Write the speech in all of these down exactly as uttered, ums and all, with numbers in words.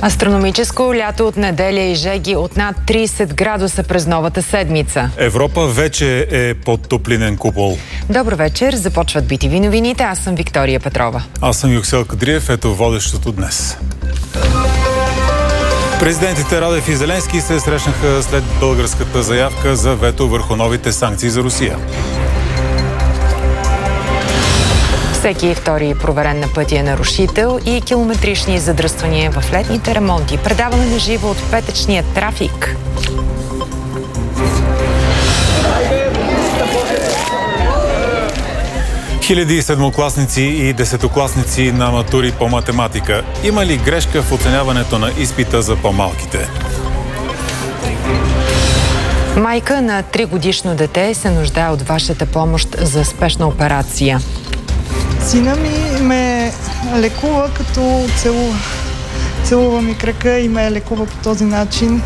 Астрономическо лято от неделя и жеги от над трийсет градуса през новата седмица. Европа вече е под топлинен купол. Добър вечер, започват би ти ви новините. Аз съм Виктория Петрова. Аз съм Юксел Кадриев, ето водещото днес. Президентите Радев и Зеленски се срещнаха след българската заявка за вето върху новите санкции за Русия. Всеки втори проверен на пътя е нарушител и километрични задръствания в летните ремонти. Предаваме на живо от петъчния трафик. Хиляди седмокласници и десетокласници на матури по математика. Има ли грешка в оценяването на изпита за по-малките? Майка на тригодишно дете се нуждае от вашата помощ за спешна операция. Сина ми ме лекува, като целува. Целува ми крака и ме лекува по този начин.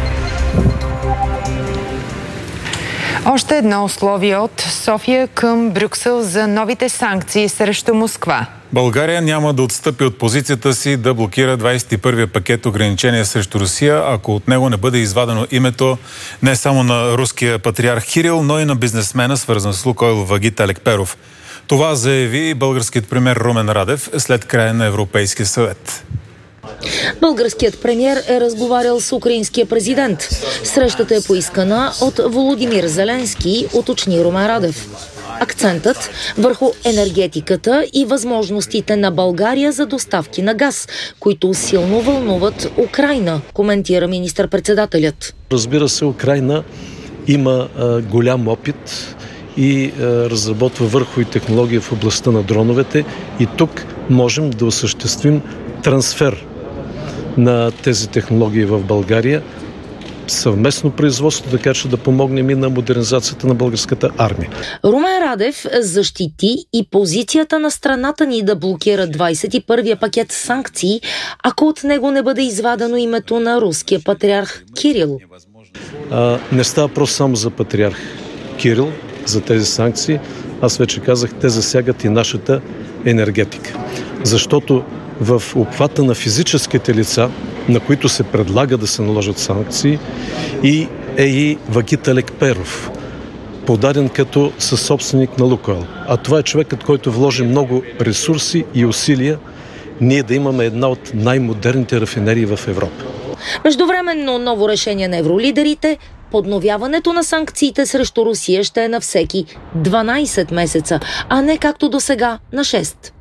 Още едно условие от София към Брюксел за новите санкции срещу Москва. България няма да отстъпи от позицията си да блокира двадесет и първия пакет ограничения срещу Русия, ако от него не бъде извадено името не само на руския патриарх Кирил, но и на бизнесмена, свързан с Лукойл Вагит Алекперов. Това заяви българският премиер Румен Радев след края на Европейския съвет. Българският премиер е разговарял с украинския президент. Срещата е поискана от Володимир Зеленски, уточни Румен Радев. Акцентът върху енергетиката и възможностите на България за доставки на газ, които силно вълнуват Украйна, коментира министър-председателят. Разбира се, Украйна има а, голям опит и а, разработва върхови технологии в областта на дроновете и тук можем да осъществим трансфер на тези технологии в България, съвместно производство, така че да помогнем и на модернизацията на българската армия. Румен Радев защити и позицията на страната ни да блокира двадесет и първия пакет санкции, ако от него не бъде извадено името на руския патриарх Кирил. А, не става просто само за патриарх Кирил, за тези санкции. Аз вече казах, те засягат и нашата енергетика. Защото в обхвата на физическите лица, на които се предлага да се наложат санкции, и е и Вагит Алекперов, подаден като съсобственик на Лукойл. А това е човекът, който вложи много ресурси и усилия ние да имаме една от най-модерните рафинерии в Европа. Междувременно ново решение на евролидерите: подновяването на санкциите срещу Русия ще е на всеки дванадесет месеца, а не както досега на шест.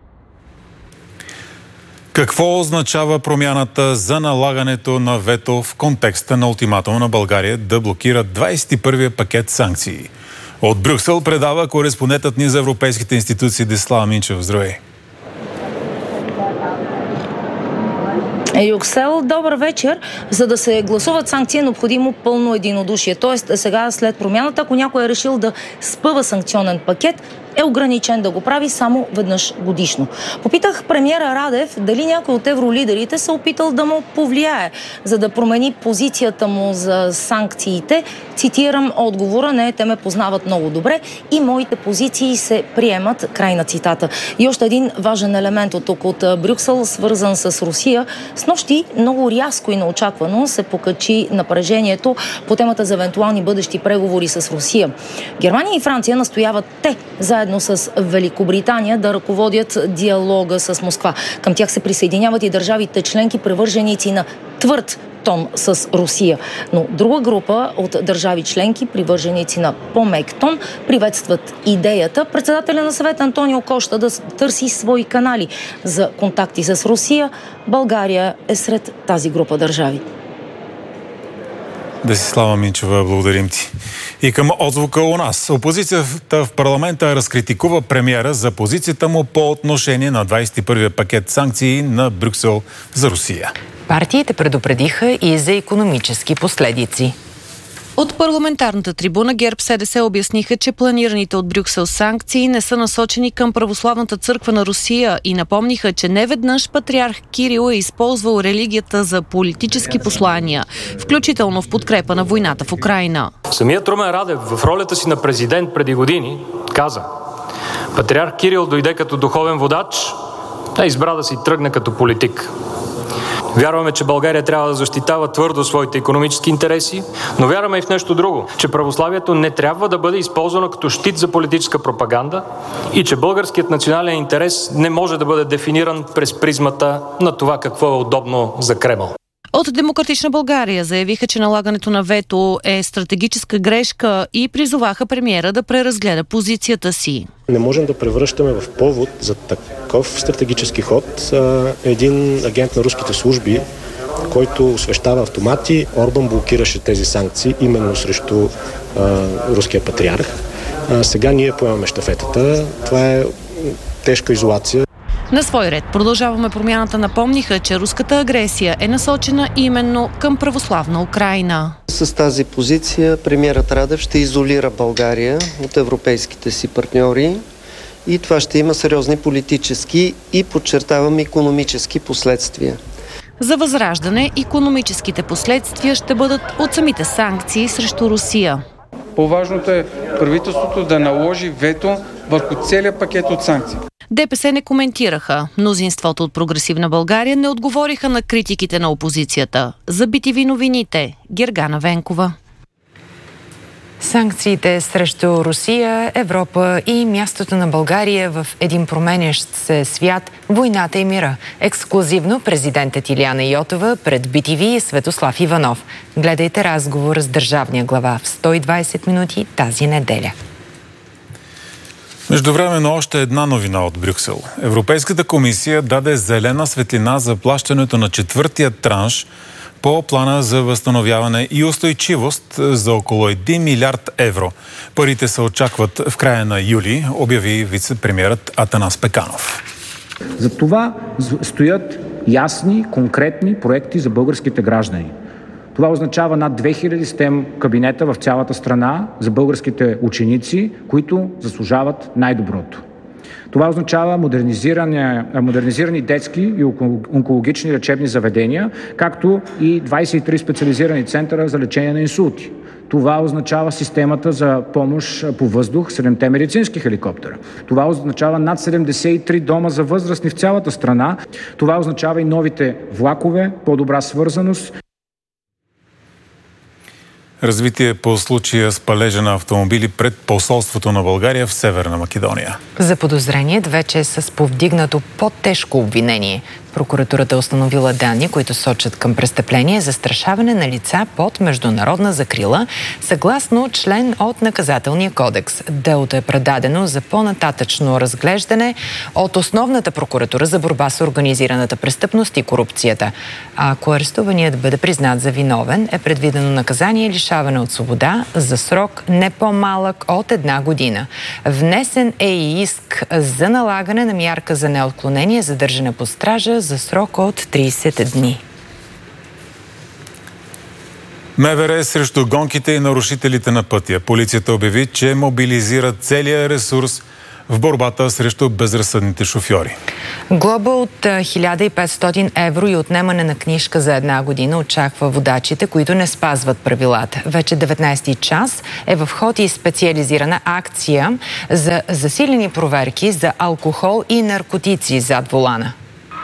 Какво означава промяната за налагането на вето в контекста на ултиматума на България да блокира двадесет и първия пакет санкции? От Брюксел предава кореспондентът ни за европейските институции Десислава Минчева. Здравей! Юксел, добър вечер. За да се гласуват санкции е необходимо пълно единодушие. Тоест сега след промяната, ако някой е решил да спъва санкционен пакет, е ограничен да го прави само веднъж годишно. Попитах премиера Радев дали някой от евролидерите се опитал да му повлияе, за да промени позицията му за санкциите. Цитирам отговора: не, те ме познават много добре и моите позиции се приемат. Край на цитата. И още един важен елемент от тук, от Брюксел, свързан с Русия. Снощи много рязко и неочаквано се покачи напрежението по темата за евентуални бъдещи преговори с Русия. Германия и Франция настояват те за заедно с Великобритания да ръководят диалога с Москва. Към тях се присъединяват и държавите членки, привърженици на твърд тон с Русия. Но друга група от държави членки, привърженици на по-мек тон, приветстват идеята председателя на съвета Антонио Кошта да търси свои канали за контакти с Русия. България е сред тази група държави. Десислава Минчева, благодарим ти. И към отзвука у нас. Опозицията в парламента разкритикува премиера за позицията му по отношение на двадесет и първия пакет санкции на Брюксел за Русия. Партиите предупредиха и за икономически последици. От парламентарната трибуна ГЕРБ-СДС обясниха, че планираните от Брюксел санкции не са насочени към православната църква на Русия и напомниха, че неведнъж патриарх Кирил е използвал религията за политически послания, включително в подкрепа на войната в Украйна. Самият Румен Радев в ролята си на президент преди години каза: патриарх Кирил дойде като духовен водач, а избра да си тръгне като политик. Вярваме, че България трябва да защитава твърдо своите икономически интереси, но вярваме и в нещо друго, че православието не трябва да бъде използвано като щит за политическа пропаганда и че българският национален интерес не може да бъде дефиниран през призмата на това какво е удобно за Кремъл. От Демократична България заявиха, че налагането на вето е стратегическа грешка и призоваха премиера да преразгледа позицията си. Не можем да превръщаме в повод за такъв стратегически ход един агент на руските служби, който освещава автомати. Орбан блокираше тези санкции именно срещу а, руския патриарх. А, сега ние поемаме щафетата. Това е тежка изолация. На свой ред Продължаваме промяната напомниха, че руската агресия е насочена именно към православна Украйна. С тази позиция премиерът Радев ще изолира България от европейските си партньори и това ще има сериозни политически и, подчертавам, икономически последствия. За Възраждане икономическите последствия ще бъдат от самите санкции срещу Русия. По-важното е правителството да наложи вето върху целия пакет от санкции. ДПС не коментираха. Мнозинството от Прогресивна България не отговориха на критиките на опозицията. За би ти ви новините, Гергана Венкова. Санкциите срещу Русия, Европа и мястото на България в един променящ се свят, войната и мира. Ексклузивно президентът Илияна Йотова пред би ти ви и Светослав Иванов. Гледайте разговор с държавния глава в сто и двайсет минути тази неделя. Междувременно още една новина от Брюксел. Европейската комисия даде зелена светлина за плащането на четвъртия транш по плана за възстановяване и устойчивост за около един милиард евро. Парите се очакват в края на юли, обяви вице-премиерът Атанас Пеканов. За това стоят ясни, конкретни проекти за българските граждани. Това означава над две хиляди стем кабинета в цялата страна за българските ученици, които заслужават най-доброто. Това означава модернизирани, модернизирани детски и онкологични лечебни заведения, както и двайсет и три специализирани центъра за лечение на инсулти. Това означава системата за помощ по въздух, седемте медицински хеликоптера. Това означава над седемдесет и три дома за възрастни в цялата страна. Това означава и новите влакове, по-добра свързаност. Развитие по случая с палежа на автомобили пред посолството на България в Северна Македония. За подозреният вече е с повдигнато по-тежко обвинение. Прокуратурата е установила данни, които сочат към престъпление за застрашаване на лица под международна закрила, съгласно член от Наказателния кодекс. Делото е предадено за по-нататъчно разглеждане от Основната прокуратура за борба с организираната престъпност и корупцията. А ако арестуваният бъде признат за виновен, е предвидено наказание лишаване от свобода за срок не по-малък от една година. Внесен е и иск за налагане на мярка за неотклонение задържане под стража за срок от трийсет дни. МВР срещу гонките и нарушителите на пътя. Полицията обяви, че мобилизира целия ресурс в борбата срещу безразсъдните шофьори. Глоба от хиляда и петстотин евро и отнемане на книжка за една година очаква водачите, които не спазват правилата. Вече деветнайсети час е в ход и специализирана акция за засилени проверки за алкохол и наркотици зад волана.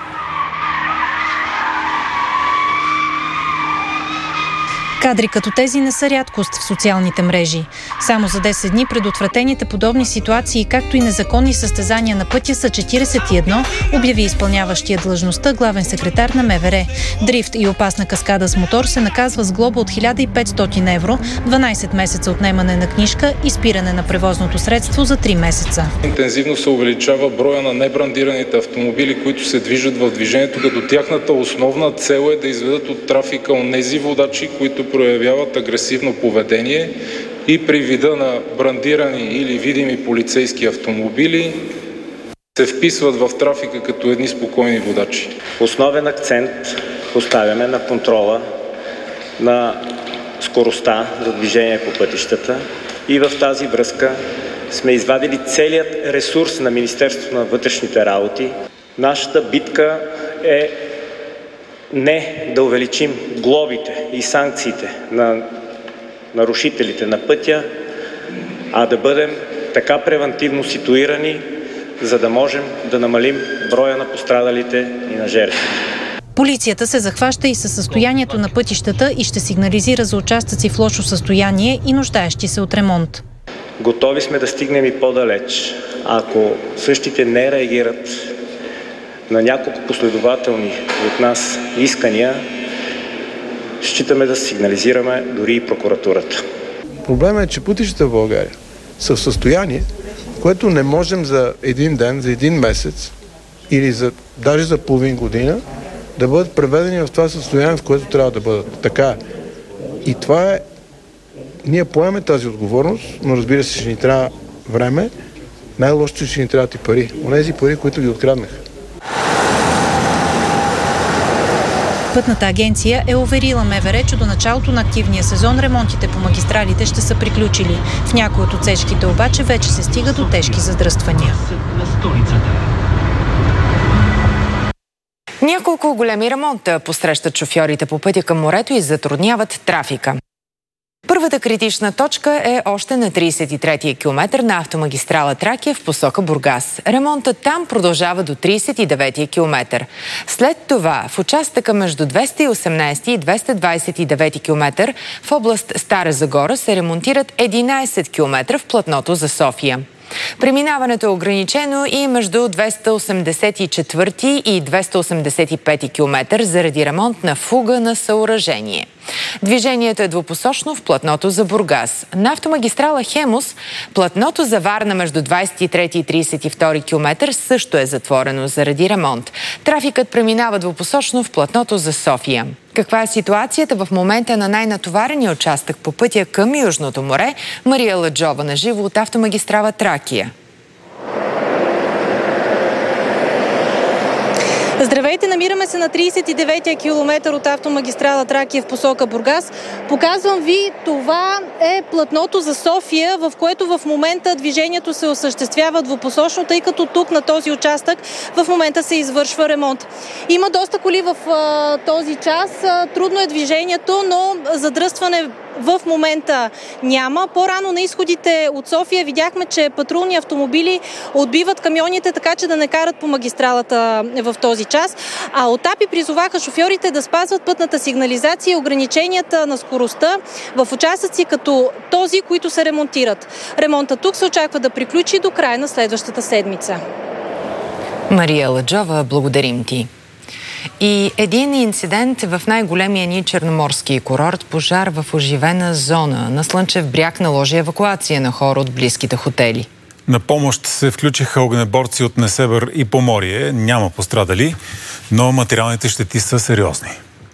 Кадри като тези не са рядкост в социалните мрежи. Само за десет дни предотвратените подобни ситуации, както и незаконни състезания на пътя са четирийсет и едно, обяви изпълняващия длъжността главен секретар на МВР. Дрифт и опасна каскада с мотор се наказва с глоба от хиляда и петстотин евро, дванайсет месеца отнемане на книжка и спиране на превозното средство за три месеца. Интензивно се увеличава броя на небрандираните автомобили, които се движат в движението, като тяхната основна цел е да изведат от трафика онези водачи, които проявяват агресивно поведение и при вида на брандирани или видими полицейски автомобили се вписват в трафика като едни спокойни водачи. Основен акцент поставяме на контрола на скоростта за движение по пътищата и в тази връзка сме извадили целият ресурс на Министерството на вътрешните работи. Нашата битка е не да увеличим глобите и санкциите на нарушителите на пътя, а да бъдем така превантивно ситуирани, за да можем да намалим броя на пострадалите и на жертвите. Полицията се захваща и със състоянието на пътищата и ще сигнализира за участъци в лошо състояние и нуждаещи се от ремонт. Готови сме да стигнем и по-далеч, ако същите не реагират на няколко последователни от нас искания, считаме да сигнализираме дори и прокуратурата. Проблемът е, че пътищата в България са в състояние, в което не можем за един ден, за един месец или за, даже за половин година да бъдат преведени в това състояние, в което трябва да бъдат. Така. И това е. Ние поемаме тази отговорност, но разбира се, ще ни трябва време. Най-лошото ще ни трябват и пари. Онези пари, които ги откраднаха. Пътната агенция е уверила МВР, че до началото на активния сезон ремонтите по магистралите ще са приключили. В някои от отсечките обаче вече се стига до тежки задръствания. Няколко големи ремонта посрещат шофьорите по пътя към морето и затрудняват трафика. Първата критична точка е още на тридесет и трети километър на автомагистрала Тракия в посока Бургас. Ремонтът там продължава до тридесет и девети километър. След това в участъка между двеста и осемнадесети и двеста двадесет и девети километър в област Стара Загора се ремонтират единадесет километра в платното за София. Преминаването е ограничено и между двеста осемдесет и четвърти и двеста осемдесет и пети километър заради ремонт на фуга на съоръжение. Движението е двупосочно в платното за Бургас. На автомагистрала Хемус платното за Варна между двадесет и трети и тридесет и втори километър също е затворено заради ремонт. Трафикът преминава двупосочно в платното за София. Каква е ситуацията в момента на най-натоварения участък по пътя към Южното море? Мария Ладжова на живо от автомагистрала Тракия. Здравейте, намираме се на тридесет и девети километър от автомагистрала Тракия в посока Бургас. Показвам ви, това е платното за София, в което в момента движението се осъществява двупосочно, тъй като тук на този участък в момента се извършва ремонт. Има доста коли в а, този час, а, трудно е движението, но задръстване в момента няма. По-рано на изходите от София видяхме, че патрулни автомобили отбиват камионите, така че да не карат по магистралата в този час. А от АПИ призоваха шофьорите да спазват пътната сигнализация и ограниченията на скоростта в участъци като този, които се ремонтират. Ремонтът тук се очаква да приключи до края на следващата седмица. Мария Ладжова, благодарим ти. И един инцидент в най-големия ни черноморски курорт, пожар в оживена зона. На Слънчев бряг наложи евакуация на хора от близките хотели. На помощ се включиха огнеборци от Несебър и Поморие. Няма пострадали, но материалните щети са сериозни.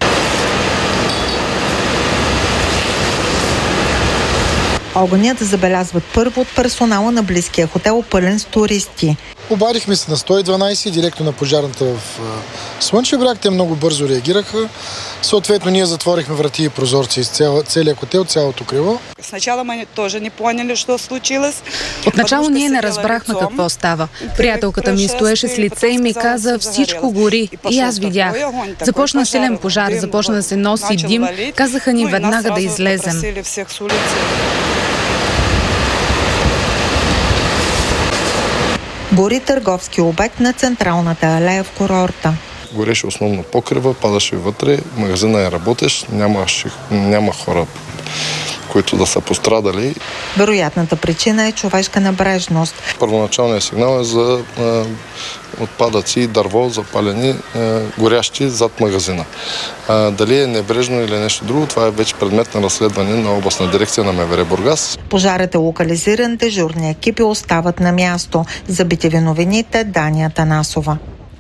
Огънят забелязват първо от персонала на близкия хотел, пълен с туристи. Обадихме се на сто и дванадесет, директно на пожарната в Слънчев бряг. Те много бързо реагираха. Съответно, ние затворихме врати и прозорци из целия хотел, цялото крило. Отначало ние не разбрахме какво става. Приятелката ми стоеше с лице и ми каза: всичко гори. И аз видях. Започна силен пожар, започна да се носи дим. Казаха ни веднага да излезем. Гори търговски обект на централната алея в курорта. Гореше основно покрива, падаше вътре, магазина е работещ, няма, няма хора, които да са пострадали. Вероятната причина е човешка небрежност. Първоначалният сигнал е за е, отпадъци, дърво, запалени, е, горящи зад магазина. А, дали е небрежно или нещо друго, това е вече предмет на разследване на областна дирекция на МВР Бургас. Пожарът е локализиран, дежурни екипи остават на място. За би ти ви новините, Дания Танасова.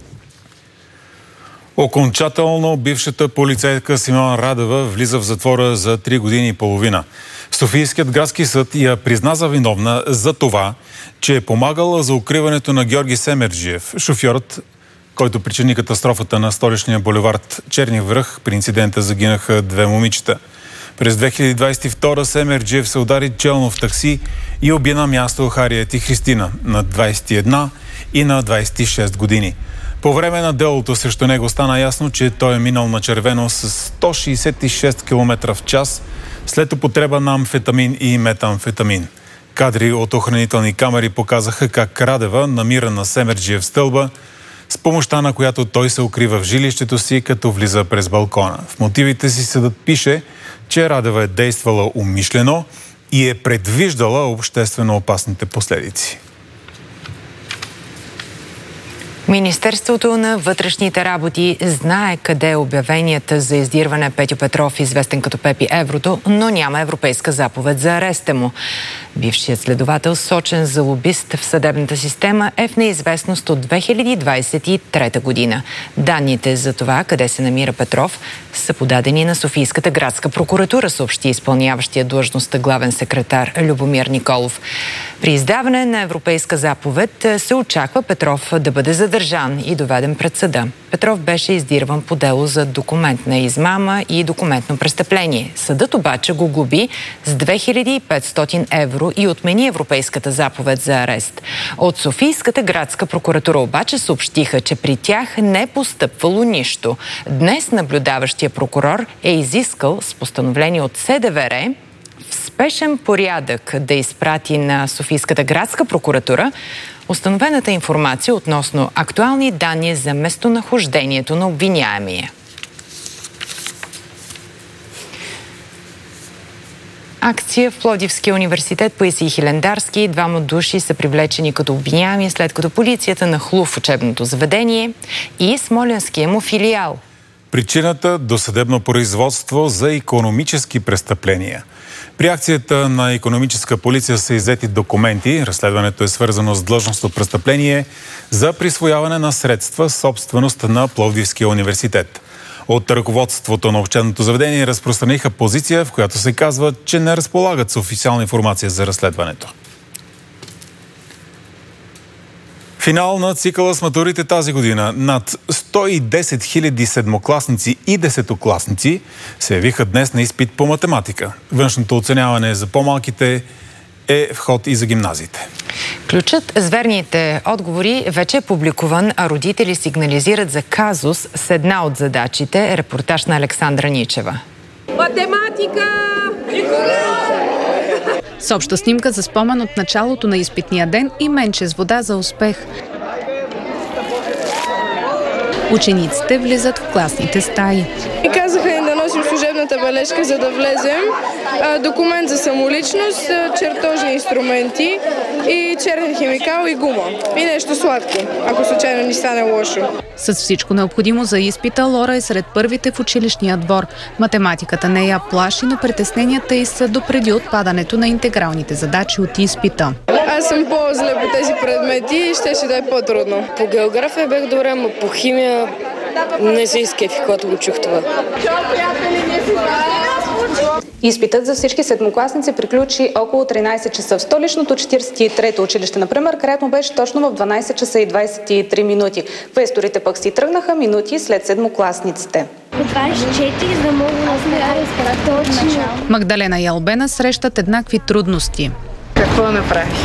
Окончателно бившата полицейка Симона Радева влиза в затвора за три години и половина. Софийският градски съд я призна за виновна за това, че е помагала за укриването на Георги Семерджиев, шофьорът, който причини катастрофата на столичния булевард Черни връх. При инцидента загинаха две момичета. През две хиляди двадесет и втора Семерджиев се удари челно в такси и уби на място Хариет и Христина на двадесет и една и на двадесет и шест години. По време на делото срещу него стана ясно, че той е минал на червено с сто шейсет и шест километра в час след употреба на амфетамин и метамфетамин. Кадри от охранителни камери показаха как Радева намира на Семерджиев стълба с помощта на която той се укрива в жилището си, като влиза през балкона. В мотивите си съдът пише, че Радева е действала умишлено и е предвиждала обществено опасните последици. Министерството на вътрешните работи знае къде е обявенията за издирване Петьо Петров, известен като Пепи Еврото, но няма европейска заповед за ареста му. Бившият следовател, сочен за лобист в съдебната система, е в неизвестност от две хиляди двадесет и трета година. Данните за това къде се намира Петров са подадени на Софийската градска прокуратура, съобщи изпълняващия длъжността главен секретар Любомир Николов. При издаване на европейска заповед се очаква Петров да бъде задържан и доведен пред съда. Петров беше издирван по дело за документна измама и документно престъпление. Съдът обаче го глоби с две хиляди и петстотин евро и отмени европейската заповед за арест. От Софийската градска прокуратура обаче съобщиха, че при тях не е постъпвало нищо. Днес наблюдаващия прокурор е изискал с постановление от СДВР в спешен порядък да изпрати на Софийската градска прокуратура установената информация относно актуални данни за местонахождението на обвиняемия. Акция в Пловдивския университет Паисий Хилендарски. Двама души са привлечени като обвиняеми, след като полицията нахлу в учебното заведение и смолянския му филиал. Причината – досъдебно производство за икономически престъпления. При акцията на икономическа полиция са иззети документи. Разследването е свързано с длъжностно престъпление за присвояване на средства, собственост на Пловдивския университет. От ръководството на учебното заведение разпространиха позиция, в която се казва, че не разполагат с официална информация за разследването. Финал на цикъла с матурите тази година. Над сто и десет хиляди седмокласници и десетокласници се явиха днес на изпит по математика. Външното оценяване за по-малките е вход и за гимназиите. Ключът с верните отговори вече е публикуван, а родители сигнализират за казус с една от задачите. Репортаж на Александра Ничева. Математика! С обща снимка за спомен от началото на изпитния ден и менче с вода за успех. Учениците влизат в класните стаи. И казаха ни да носим служебната бележка, за да влезем, документ за самоличност, чертожни инструменти и черен химикал и гума. И нещо сладко, ако случайно ни стане лошо. С всичко необходимо за изпита, Лора е сред първите в училищния двор. Математиката не я плаши, но притесненията й са допреди отпадането на интегралните задачи от изпита. Аз съм по-зле по тези предмети и ще ще да е по-трудно. По география бях добре, но по химия не се изкефи, когато го чух това. Изпитът за всички седмокласници приключи около тринадесет часа. В столичното четиридесет и трето училище, например, където беше точно в дванадесет часа и двадесет и три минути. Квесторите пък си тръгнаха минути след седмокласниците. двадесет и четири, за да мога да разбера точно. Магдалена и Албена срещат еднакви трудности. Какво направих?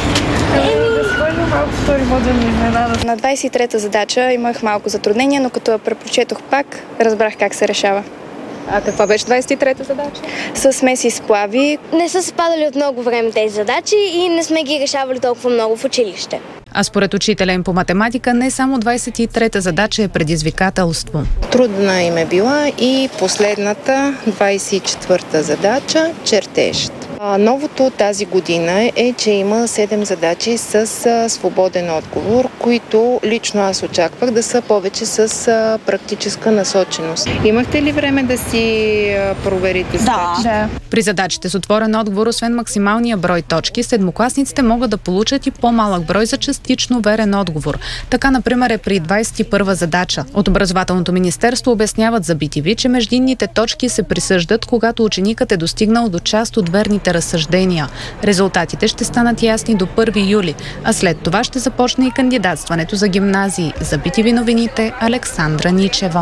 На двадесет и трета задача имах малко затруднение, но като я препрочетох пак, разбрах как се решава. А каква беше двадесет и трета задача? С смеси сплави. Не са се падали от много време тези задачи и не сме ги решавали толкова много в училище. А според учителя им по математика не само двадесет и трета задача е предизвикателство. Трудна им е била и последната двадесет и четвърта задача – чертеж. Новото тази година е, че има седем задачи с свободен отговор, които лично аз очаквах да са повече с практическа насоченост. Имахте ли време да си проверите задачи? Да. При задачите с отворен отговор, освен максималния брой точки, седмокласниците могат да получат и по-малък брой за частично верен отговор. Така, например, е при двадесет и първа задача. От Образователното министерство обясняват за би ти ви, че междинните точки се присъждат, когато ученикът е достигнал до част от верните разсъждения. Резултатите ще станат ясни до първи юли, а след това ще започне и кандидатстването за гимназии. За би ти ви новините, Александра Ничева.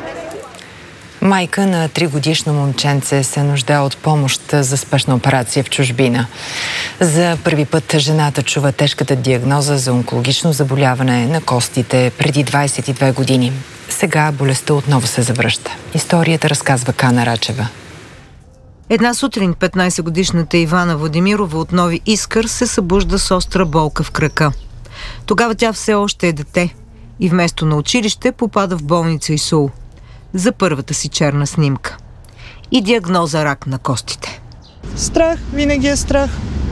Майка на тригодишно момченце се нуждае от помощ за спешна операция в чужбина. За първи път жената чува тежката диагноза за онкологично заболяване на костите преди двадесет и две години. Сега болестта отново се завръща. Историята разказва Кана Рачева. Една сутрин петнадесетгодишната Ивана Владимирова от Нови Искър се събужда с остра болка в крака. Тогава тя все още е дете и вместо на училище попада в болница ИСУЛ за първата си черна снимка. И диагноза рак на костите. Страх, винаги е страх.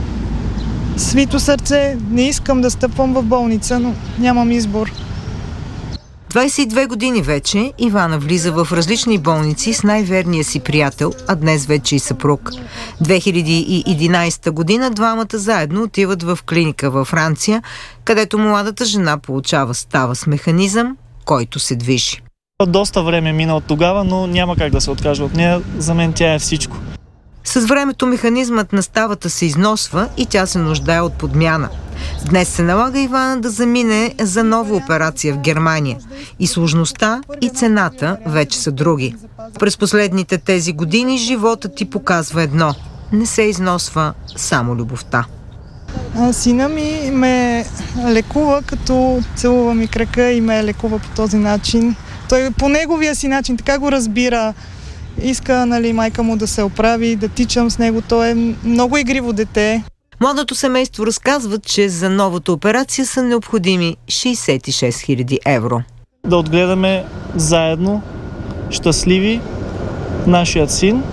Свито сърце, не искам да стъпвам в болница, но нямам избор. двадесет и две години вече Ивана влиза в различни болници с най-верния си приятел, а днес вече и съпруг. две хиляди и единадесета година двамата заедно отиват в клиника във Франция, където младата жена получава става с механизъм, който се движи. Доста време мина от тогава, но няма как да се откажа от нея. За мен тя е всичко. С времето механизмът на ставата се износва и тя се нуждае от подмяна. Днес се налага Ивана да замине за нова операция в Германия. И сложността, и цената вече са други. През последните тези години живота ти показва едно. Не се износва само любовта. А, сина ми ме лекува, като целува ми крака и ме лекува по този начин. Той по неговия си начин така го разбира. Иска, нали, майка му да се оправи, да тичам с него. Той е много игриво дете. Младото семейство разказва, че за новата операция са необходими шейсет и шест хиляди евро. Да отгледаме заедно, щастливи, нашият син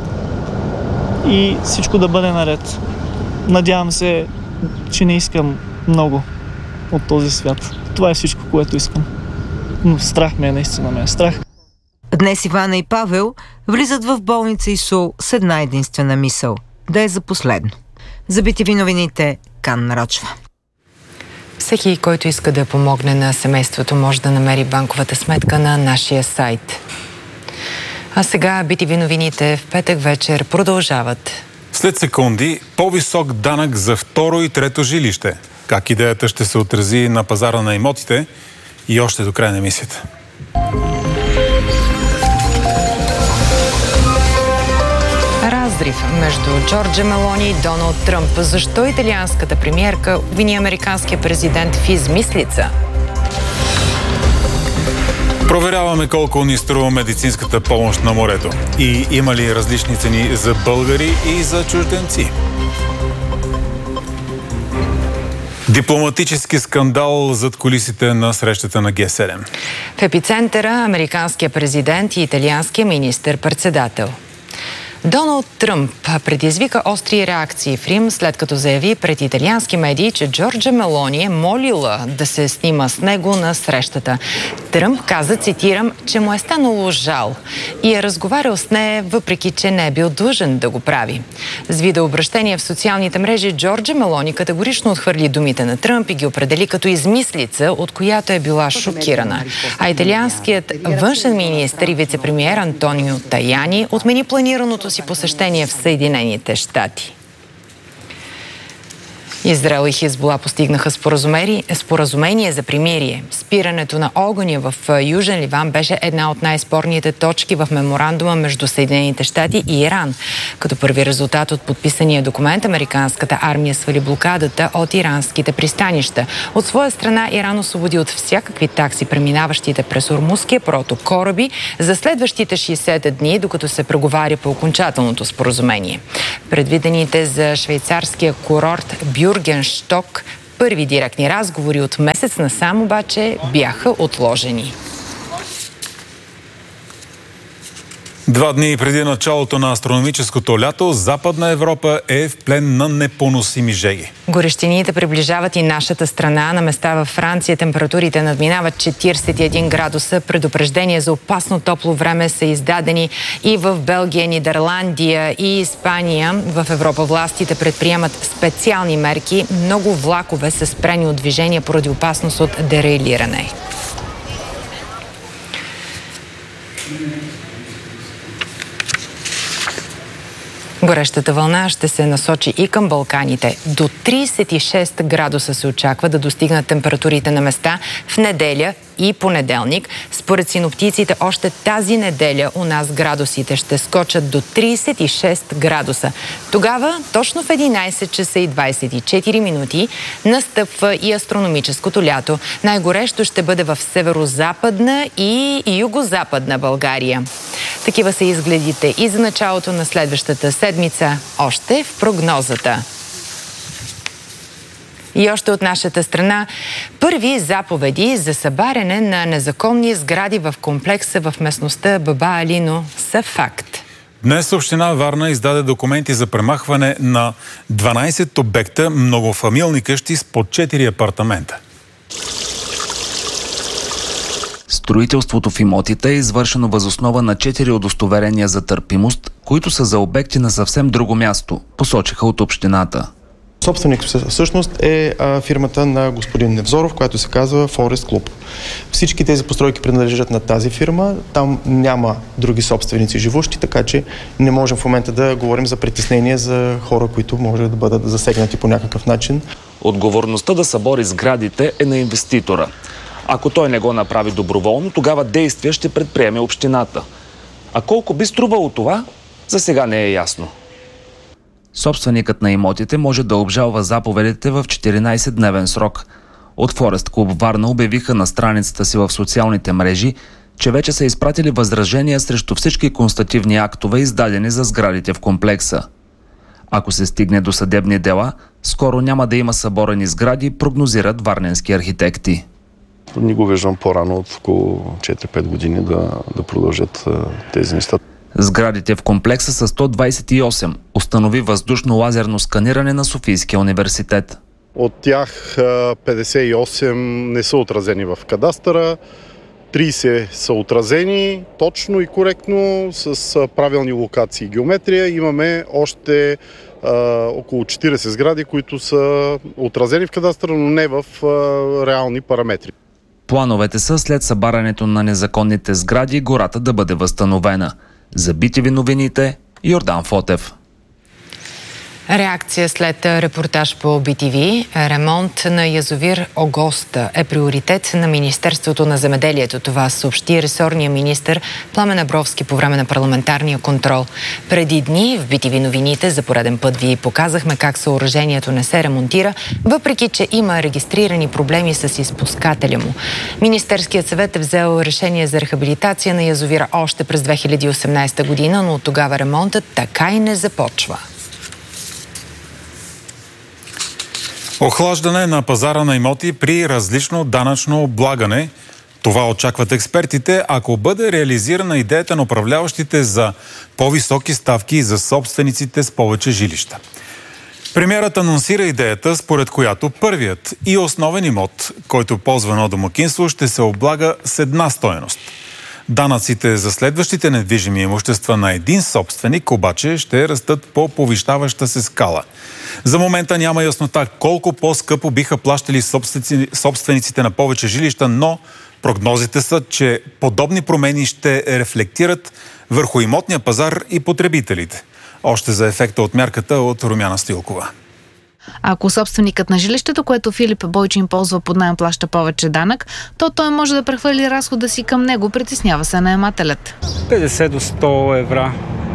и всичко да бъде наред. Надявам се, че не искам много от този свят. Това е всичко, което искам. Но страх ме е, наистина ме е страх. Днес Ивана и Павел влизат в болница ИСУЛ с една единствена мисъл – да е за последно. За би ти ви новините, Кан Нарочва. Всеки, който иска да помогне на семейството, може да намери банковата сметка на нашия сайт. А сега би ти ви новините в петък вечер продължават. След секунди по-висок данък за второ и трето жилище. Как идеята ще се отрази на пазара на имотите и още до края на емисията. Разрив между Джорджа Мелони и Доналд Тръмп. Защо италианската премиерка обвини американския президент в измислица? Проверяваме колко ни струва медицинската помощ на морето. И има ли различни цени за българи и за чужденци? Дипломатически скандал зад кулисите на срещата на Г седем. В епицентъра американския президент и италианския министър-председател. Доналд Тръмп предизвика остри реакции в Рим, след като заяви пред италиански медии, че Джорджа Мелони е молила да се снима с него на срещата. Тръмп каза, цитирам, че му е станало жал и е разговарял с нея, въпреки че не е бил длъжен да го прави. С видеообращение в социалните мрежи Джорджа Мелони категорично отхвърли думите на Тръмп и ги определи като измислица, от която е била шокирана. А италианският външен министър и вице-премиер Антонио Таяни отмени планираното си посещение в Съединените щати. Израел и Хизбула постигнаха споразумение, споразумение за примирие. Спирането на огъня в Южен Ливан беше една от най-спорните точки в меморандума между Съединените щати и Иран. Като първи резултат от подписания документ, американската армия свали блокадата от иранските пристанища. От своя страна Иран освободи от всякакви такси преминаващите през Ормузския проток кораби за следващите шейсет дни, докато се преговаря по окончателното споразумение. Предвидените за швейцарския курорт Бюргеншток първи директни разговори от месец насам обаче бяха отложени. Два дни преди началото на астрономическото лято, Западна Европа е в плен на непоносими жеги. Горещините приближават и нашата страна. На места във Франция температурите надминават четиридесет и един градуса. Предупреждения за опасно топло време са издадени и в Белгия, Нидерландия и Испания. В Европа властите предприемат специални мерки. Много влакове са спрени от движение поради опасност от дерейлиране. Горещата вълна ще се насочи и към Балканите. До тридесет и шест градуса се очаква да достигнат температурите на места в неделя и понеделник. Според синоптиците, още тази неделя у нас градусите ще скочат до тридесет и шест градуса. Тогава, точно в единадесет часа и двадесет и четири минути, настъпва и астрономическото лято. Най-горещо ще бъде в северо-западна и юго-западна България. Такива са изгледите и за началото на следващата седмица, още в прогнозата. И още от нашата страна, първи заповеди за събаряне на незаконни сгради в комплекса в местността Баба Алино са факт. Днес община Варна издаде документи за премахване на дванайсет обекта многофамилни къщи с по четири апартамента. Строителството в имотите е извършено въз основа на четири удостоверения за търпимост, които са за обекти на съвсем друго място, посочиха от общината. Собственик всъщност е а, фирмата на господин Невзоров, която се казва Форест Клуб. Всички тези постройки принадлежат на тази фирма. Там няма други собственици живущи, така че не можем в момента да говорим за притеснение за хора, които може да бъдат засегнати по някакъв начин. Отговорността да събори сградите е на инвеститора. Ако той не го направи доброволно, тогава действия ще предприеме общината. А колко би струвало това, за сега не е ясно. Собственикът на имотите може да обжалва заповедите в четиринайсетдневен срок. От Форест Клуб Варна обявиха на страницата си в социалните мрежи, че вече са изпратили възражения срещу всички констативни актове, издадени за сградите в комплекса. Ако се стигне до съдебни дела, скоро няма да има съборени сгради, прогнозират варненски архитекти. Не го виждам по-рано от около четири-пет години да, да продължат а, тези неща. Сградите в комплекса са сто двайсет и осем, установи въздушно лазерно сканиране на Софийския университет. От тях петдесет и осем не са отразени в кадастъра, трийсет са отразени точно и коректно с правилни локации и геометрия. Имаме още а, около четирийсет сгради, които са отразени в кадастъра, но не в а, реални параметри. Плановете са след събарянето на незаконните сгради гората да бъде възстановена. За би ти ви новините, Йордан Фотев. Реакция след репортаж по би ти ви. Ремонт на язовир Огоста е приоритет на Министерството на земеделието. Това съобщи ресорния министър Пламен Абровски по време на парламентарния контрол. Преди дни в би ти ви новините за пореден път ви показахме как съоръжението не се ремонтира, въпреки че има регистрирани проблеми с изпускателя му. Министерският съвет е взел решение за рехабилитация на язовира още през две хиляди и осемнайсета година, но от тогава ремонтът така и не започва. Охлаждане на пазара на имоти при различно данъчно облагане. Това очакват експертите, ако бъде реализирана идеята на управляващите за по-високи ставки за собствениците с повече жилища. Премиерът анонсира идеята, според която първият и основен имот, който ползва едно домакинство, ще се облага с една стойност. Данъците за следващите недвижими имущества на един собственик обаче ще растат по повишаваща се скала. За момента няма яснота колко по-скъпо биха плащали собствениците на повече жилища, но прогнозите са, че подобни промени ще рефлектират върху имотния пазар и потребителите. Още за ефекта от мярката от Румяна Стоилкова. Ако собственикът на жилището, което Филип Бойчин ползва под наем, плаща повече данък, то той може да прехвърли разхода си към него, притеснява се наемателят. петдесет до сто евро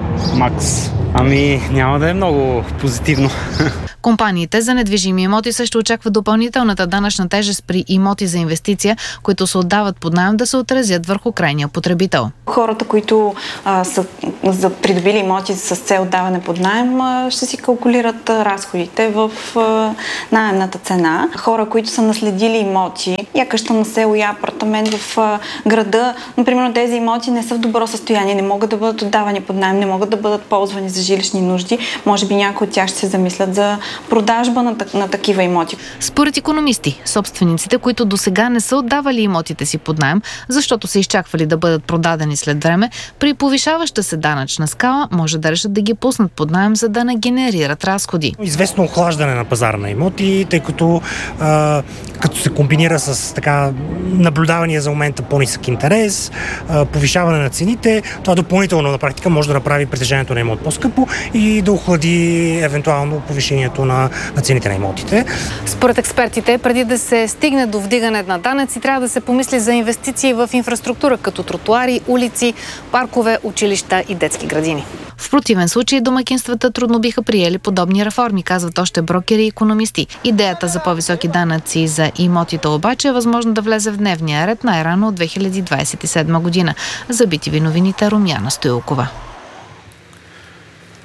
макс. Ами няма да е много позитивно. Компаниите за недвижими имоти също очакват допълнителната данъчна тежест при имоти за инвестиция, които се отдават под наем, да се отразят върху крайния потребител. Хората, които а, са за придобили имоти с цел даване под наем, а, ще си калкулират а, разходите в а, наемната цена. Хора, които са наследили имоти, я къща на село, я апартамент в а, града, например, тези имоти не са в добро състояние, не могат да бъдат отдавани под наем, не могат да бъдат ползвани за жилищни нужди. Може би някои от тях ще се замислят за продажба на, на такива имоти. Според икономисти, собствениците, които досега не са отдавали имотите си под наем, защото са изчаквали да бъдат продадени след време, при повишаваща се данъчна скала може да решат да ги пуснат под наем, за да не генерират разходи. Известно охлаждане на пазара на имоти, тъй като а, като се комбинира с така наблюдавания за момента по-нисък интерес, а, повишаване на цените, това допълнително на практика може да направи притежанието на имот по-скъпо и да охлади евентуално повишението на, на цените на имотите. Според експертите, преди да се стигне до вдигане на данъци, трябва да се помисли за инвестиции в инфраструктура, като тротуари, улици, паркове, училища и детски градини. В противен случай домакинствата трудно биха приели подобни реформи, казват още брокери и икономисти. Идеята за по-високи данъци за имотите обаче е възможно да влезе в дневния ред най-рано от две хиляди двадесет и седма година. За би ти ви новините, Румяна Стоилкова.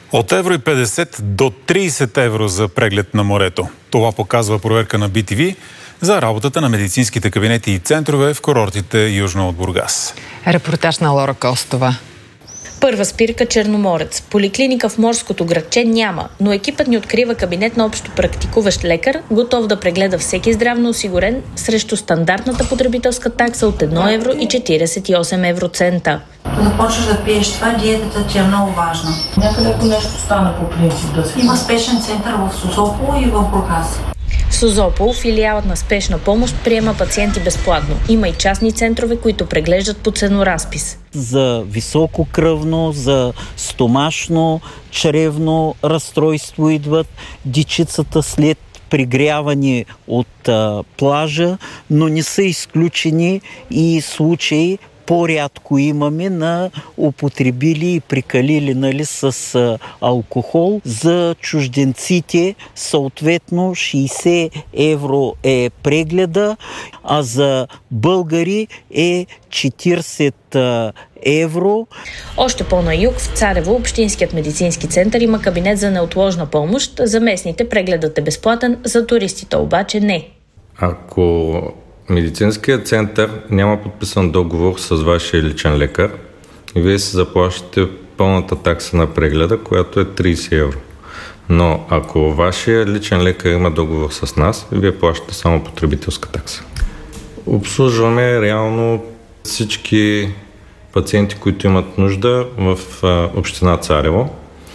От евро и петдесет до трийсет евро за преглед на морето. Това показва проверка на Би Ти Ви за работата на медицинските кабинети и центрове в курортите южно от Бургас. Репортаж на Лора Костова. Първа спирка Черноморец. Поликлиника в морското градче няма, но екипът ни открива кабинет на общо практикуващ лекар, готов да прегледа всеки здравно осигурен срещу стандартната потребителска такса от едно евро и четирийсет и осем евроцента. Започваш да пиеш това, диетата ти е много важна. Някъде ако нещо стане по принцип да си. Има спешен център в Созопол и в Бургас. В Созопол филиалът на спешна помощ приема пациенти безплатно. Има и частни центрове, които преглеждат по ценоразпис. За висококръвно, за стомашно, чревно разстройство идват дичицата след пригряване от а, плажа, но не са изключени и случаи, по-рядко имаме на употребили и прекалили, нали, с а, алкохол. За чужденците съответно шейсет евро е прегледа, а за българи е четирийсет евро. Още по-на юг, в Царево, общинският медицински център има кабинет за неотложна помощ. За местните прегледът е безплатен, за туристите обаче не. Ако медицинският център няма подписан договор с вашия личен лекар и вие се заплащате пълната такса на прегледа, която е трийсет евро. Но ако вашия личен лекар има договор с нас, вие плащате само потребителска такса. Обслужваме реално всички пациенти, които имат нужда в община Царево,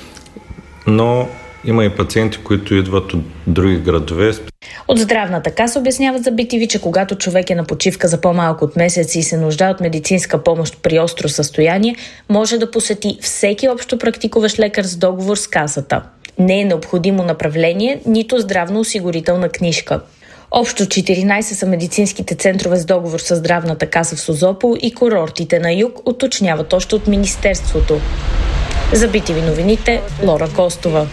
но има и пациенти, които идват от други градове. От здравната каса обясняват за Би Ти Ви, че когато човек е на почивка за по-малко от месец и се нуждае от медицинска помощ при остро състояние, може да посети всеки общо практикуващ лекар с договор с касата. Не е необходимо направление, нито здравноосигурителна книжка. Общо четиринайсет са медицинските центрове с договор с здравната каса в Созопол и курортите на юг, уточняват още от Министерството. За Би Ти Ви новините, Лора Костова.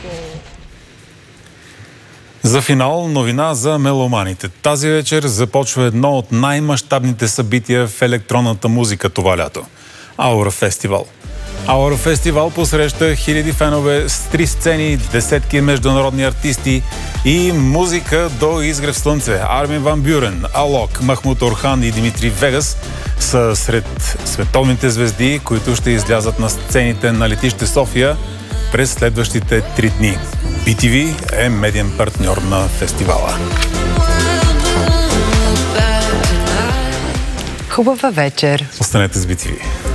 За финал новина за меломаните. Тази вечер започва едно от най-мащабните събития в електронната музика това лято – Аура Фестивал. Аура Фестивал посреща хиляди фенове с три сцени, десетки международни артисти и музика до изгрев слънце. Армин Ван Бюрен, Алок, Махмуд Орхан и Димитри Вегас са сред световните звезди, които ще излязат на сцените на летище София през следващите три дни. Би Ти Ви е медиен партньор на фестивала. Хубава вечер! Останете с Би Ти Ви.